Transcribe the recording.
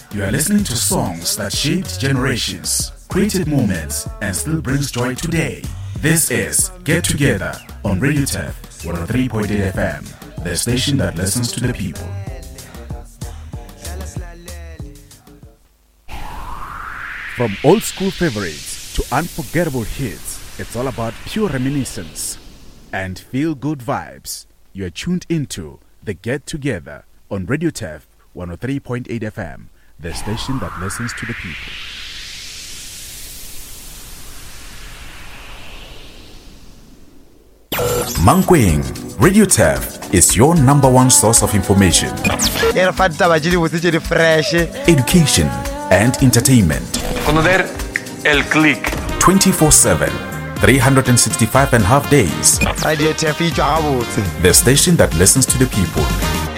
You are listening to songs that shaped generations, created moments, and still brings joy today. This is Get Together on Radio Tef 103.8 FM, the station that listens to the people. From old school favorites to unforgettable hits, it's all about pure reminiscence and feel-good vibes. You are tuned into the Get Together on Radio Tef 103.8 FM, the station that listens to the people. Mankweng, Radio Tef is your number one source of information, education, and entertainment. Conocer el click 24/7, 365 and a half days. Radio Tef, the station that listens to the people.